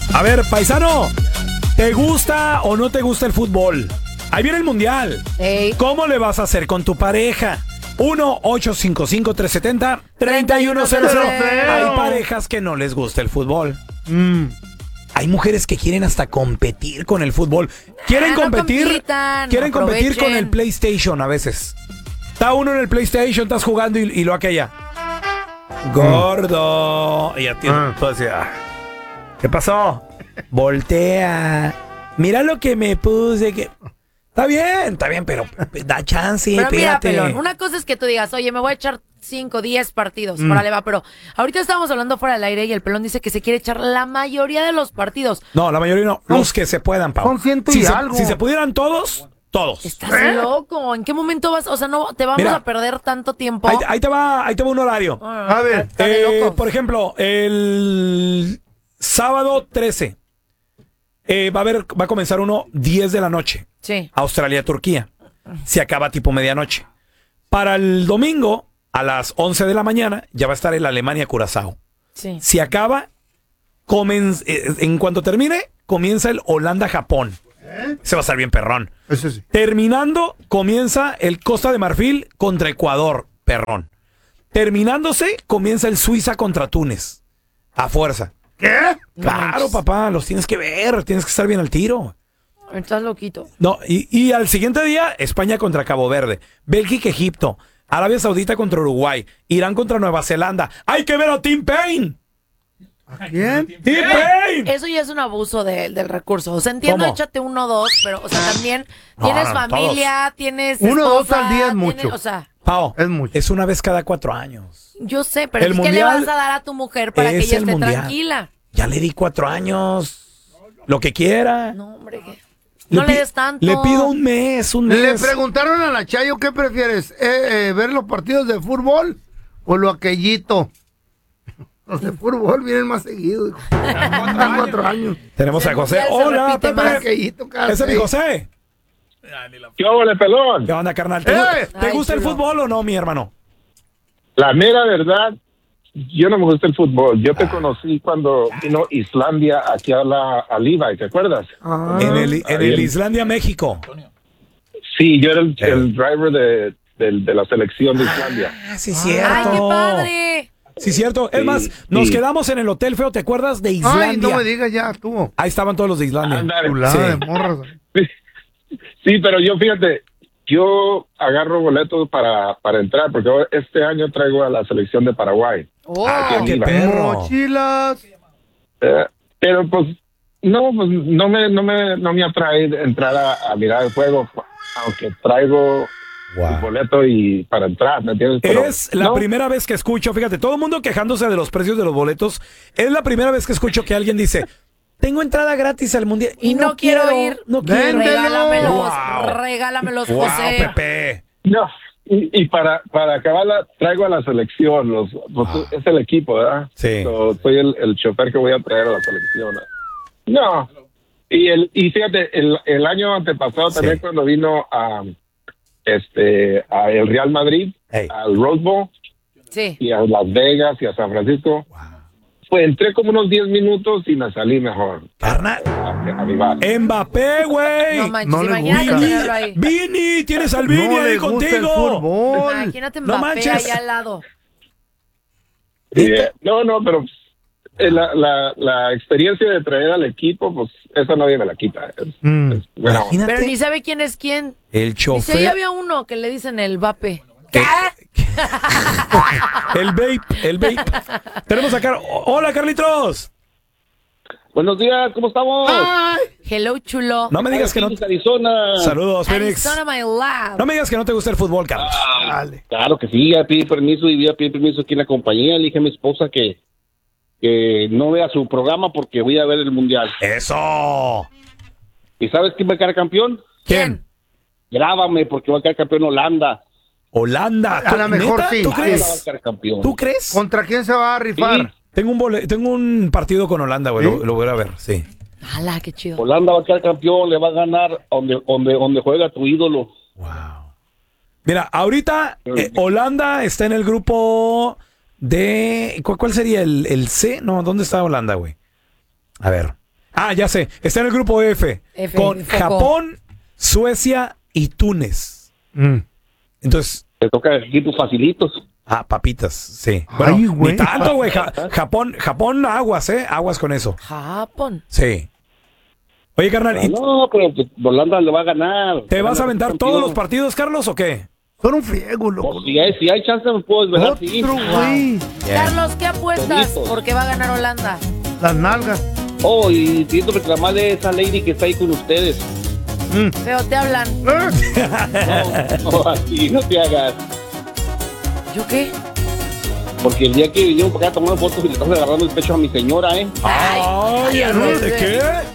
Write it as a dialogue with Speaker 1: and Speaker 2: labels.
Speaker 1: A ver, paisano, ¿te gusta o no te gusta el fútbol? Ahí viene el mundial.
Speaker 2: Ey.
Speaker 1: ¿Cómo le vas a hacer con tu pareja? 1-855-370-3100. Hay parejas que no les gusta el fútbol. Hay mujeres que quieren hasta competir con el fútbol. Quieren competir con el PlayStation a veces. Está uno en el PlayStation, estás jugando y lo aquella. Gordo. Y a ti tú decías, ¿qué pasó? Voltea. Mira lo que me puse. Que... Está bien, pero da chance.
Speaker 2: Pero mira,
Speaker 1: espérate.
Speaker 2: pelón, una cosa es que tú digas, oye, me voy a echar 5, 10 partidos. Órale, va, pero ahorita estábamos hablando fuera del aire y el pelón dice que se quiere echar la mayoría de los partidos.
Speaker 1: No, la mayoría no. Los que se puedan, Pau.
Speaker 3: Son ciento y algo.
Speaker 1: Si se pudieran todos.
Speaker 2: ¿Estás loco? ¿En qué momento vas? O sea, no te vamos
Speaker 1: Mira,
Speaker 2: a perder tanto tiempo.
Speaker 1: Ahí te va un horario.
Speaker 3: A ver.
Speaker 2: Está de locos.
Speaker 1: Por ejemplo, el sábado 13 va a comenzar uno 10 de la noche.
Speaker 2: Sí.
Speaker 1: Australia-Turquía. Se acaba tipo medianoche. Para el domingo, a las 11 de la mañana, ya va a estar el Alemania-Curazao.
Speaker 2: Sí.
Speaker 1: Se acaba, en cuanto termine, comienza el Holanda-Japón. Se va a estar bien perrón.
Speaker 3: Eso sí.
Speaker 1: Terminando, comienza el Costa de Marfil contra Ecuador, perrón. Terminándose, comienza el Suiza contra Túnez. A fuerza.
Speaker 3: ¿Qué?
Speaker 1: Claro, papá, los tienes que ver, tienes que estar bien al tiro.
Speaker 2: Estás loquito.
Speaker 1: No, y al siguiente día, España contra Cabo Verde, Bélgica, Egipto, Arabia Saudita contra Uruguay, Irán contra Nueva Zelanda. ¡Hay que ver a Tim Payne!
Speaker 3: ¿A quién?
Speaker 1: ¡Tim Payne!
Speaker 2: Eso ya es un abuso del recurso. O sea, entiendo,
Speaker 1: ¿Cómo?
Speaker 2: échate 1 o 2, pero, o sea, también
Speaker 1: No,
Speaker 2: tienes
Speaker 1: no,
Speaker 2: familia, tienes
Speaker 3: 1 o 2
Speaker 2: esposa,
Speaker 3: al día es
Speaker 2: tienes-
Speaker 3: mucho.
Speaker 2: o sea,
Speaker 1: Pao,
Speaker 3: Es mucho.
Speaker 1: es una vez cada 4 años.
Speaker 2: yo sé, pero
Speaker 1: El
Speaker 2: es que le
Speaker 1: mundial
Speaker 2: vas a dar a tu mujer para que
Speaker 1: es
Speaker 2: ella
Speaker 1: el
Speaker 2: esté
Speaker 1: mundial.
Speaker 2: tranquila.
Speaker 1: Ya le di 4 años. Lo que quiera.
Speaker 2: No, hombre, no le des tanto.
Speaker 1: Le pido un mes.
Speaker 3: Le preguntaron a la Chayo, ¿qué prefieres? ¿Ver los partidos de fútbol o lo aquellito? Los de fútbol vienen más seguidos, hijo. 4 años.
Speaker 1: Tenemos a José.
Speaker 2: mundial se
Speaker 1: Hola,
Speaker 2: repite
Speaker 1: Pepe.
Speaker 2: más.
Speaker 3: Aquellito cada
Speaker 1: Ese es mi
Speaker 3: 6.
Speaker 1: José.
Speaker 4: ¿Qué hubo, pelón?
Speaker 1: ¿Qué onda, carnal? ¿Te
Speaker 2: Ay,
Speaker 1: gusta el
Speaker 2: chulo.
Speaker 1: fútbol o no, mi hermano?
Speaker 4: La mera verdad, yo no me gusta el fútbol. Yo te conocí cuando vino Islandia aquí a Levi, ¿te acuerdas?
Speaker 1: En el Islandia, México.
Speaker 4: Sí, yo era el driver de la selección de Islandia.
Speaker 1: Ah, sí, cierto.
Speaker 2: ¡Ay, qué padre!
Speaker 1: Sí, cierto. Es
Speaker 4: Sí,
Speaker 1: más, nos
Speaker 4: sí.
Speaker 1: quedamos en el hotel feo, ¿te acuerdas? De Islandia.
Speaker 3: Ay, no me digas ya, tú.
Speaker 1: Ahí estaban todos los de Islandia.
Speaker 4: Ándale.
Speaker 3: Chulada
Speaker 1: Sí.
Speaker 3: de morras.
Speaker 4: Sí, pero yo, fíjate, yo agarro boletos para entrar, porque este año traigo a la selección de Paraguay.
Speaker 2: Oh,
Speaker 4: Aquí en
Speaker 1: qué
Speaker 4: Levi.
Speaker 1: perro.
Speaker 3: Mochilas.
Speaker 4: Pero pues no me atrae entrar a mirar el juego, aunque traigo el boleto y para entrar, ¿me entiendes? Pero,
Speaker 1: Es la
Speaker 4: no,
Speaker 1: primera vez que escucho, fíjate, todo el mundo quejándose de los precios de los boletos. Es la primera vez que escucho que alguien dice, tengo entrada gratis al mundial
Speaker 2: Y no quiero ir.
Speaker 1: No quiero.
Speaker 3: Véndelo.
Speaker 2: Regálamelos,
Speaker 1: Wow,
Speaker 2: José.
Speaker 1: Pepe.
Speaker 4: no. Y para acabarla, traigo a la selección, es el equipo, ¿verdad?
Speaker 1: Sí.
Speaker 4: So, soy el chofer que voy a traer a la selección. No. Y fíjate, el año antepasado también
Speaker 1: Sí.
Speaker 4: cuando vino a el Real Madrid,
Speaker 1: Hey.
Speaker 4: al Rose Bowl,
Speaker 2: Sí.
Speaker 4: y a Las Vegas y a San Francisco, pues entré como unos 10 minutos y me salí mejor.
Speaker 1: Carnal.
Speaker 4: A mi bar.
Speaker 1: Mbappé, güey.
Speaker 2: No manches,
Speaker 3: No le
Speaker 2: imagínate
Speaker 3: gusta.
Speaker 2: tenerlo ahí.
Speaker 1: Vini, tienes al Vini
Speaker 3: No
Speaker 1: ahí
Speaker 3: le gusta el
Speaker 1: contigo.
Speaker 3: fútbol.
Speaker 2: Imagínate
Speaker 1: No
Speaker 2: Mbappé
Speaker 1: manches.
Speaker 2: allá al lado.
Speaker 4: No, pero la experiencia de traer al equipo, pues esa nadie me la quita. Es buena onda.
Speaker 1: Imagínate.
Speaker 2: Pero ni sabe quién es quién.
Speaker 1: El
Speaker 2: Dice, ahí
Speaker 1: chofer.
Speaker 2: había uno que le dicen el Vape.
Speaker 1: El vape. Tenemos acá. Hola, Carlitos.
Speaker 4: Buenos días, ¿cómo estamos?
Speaker 2: Hello, chulo.
Speaker 1: No me digas que no.
Speaker 4: Phoenix, Arizona.
Speaker 1: Saludos, Phoenix.
Speaker 2: Arizona, my love.
Speaker 1: No me digas que no te gusta el fútbol, Carlos.
Speaker 3: Dale.
Speaker 5: Claro que sí, ya pedí permiso y voy a pedir permiso aquí en la compañía. Le dije a mi esposa que no vea su programa porque voy a ver el mundial.
Speaker 1: Eso.
Speaker 5: ¿Y sabes quién va a quedar campeón?
Speaker 1: ¿Quién?
Speaker 5: Grábame porque va a quedar campeón Holanda.
Speaker 1: Holanda.
Speaker 3: A lo mejor
Speaker 1: ¿Neta?
Speaker 3: sí.
Speaker 1: ¿Tú
Speaker 5: Holanda va a
Speaker 1: crees?
Speaker 5: quedar campeón.
Speaker 1: ¿Tú crees?
Speaker 3: ¿Contra quién se va a rifar?
Speaker 1: Tengo un partido con Holanda, güey.
Speaker 3: ¿Sí?
Speaker 1: Lo voy a ver, sí.
Speaker 2: ¡Hala, qué chido!
Speaker 5: Holanda va a quedar campeón, le va a ganar donde juega tu ídolo.
Speaker 1: Wow. Mira, ahorita Holanda está en el grupo de... ¿Cuál sería? ¿El C? No, ¿dónde está Holanda, güey? A ver. Ah, ya sé. Está en el grupo F. Con Japón, Suecia y Túnez. Entonces...
Speaker 5: Te toca equipos facilitos.
Speaker 1: Ah, papitas, sí. Bueno, ni tanto, güey. Japón, aguas, aguas con eso.
Speaker 2: Japón.
Speaker 1: Sí. Oye, carnal.
Speaker 5: No, pero pues, Holanda lo va a ganar.
Speaker 1: ¿Te vas a aventar todos los partidos, Carlos, o qué?
Speaker 3: Son un friego, loco.
Speaker 5: Pues, si hay chance me puedo desvelar, sí.
Speaker 2: Carlos, ¿qué apuestas? Porque va a ganar Holanda.
Speaker 3: Las nalgas.
Speaker 5: Oh, y siento reclamarle a esa lady que está ahí con ustedes.
Speaker 2: Pero te hablan.
Speaker 5: No, así no te hagas.
Speaker 2: ¿Yo qué?
Speaker 5: Porque el día que vinieron para acá a tomar fotos y le estás agarrando el pecho a mi señora,
Speaker 1: Ay, ¿de qué?